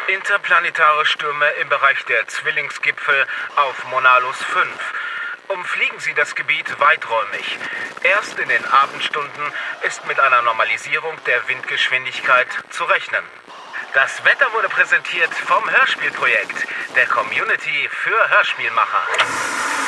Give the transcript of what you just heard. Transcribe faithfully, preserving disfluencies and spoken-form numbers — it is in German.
Interplanetare Stürme im Bereich der Zwillingsgipfel auf Monalus fünf. Umfliegen Sie das Gebiet weiträumig. Erst in den Abendstunden ist mit einer Normalisierung der Windgeschwindigkeit zu rechnen. Das Wetter wurde präsentiert vom Hörspielprojekt, der Community für Hörspielmacher.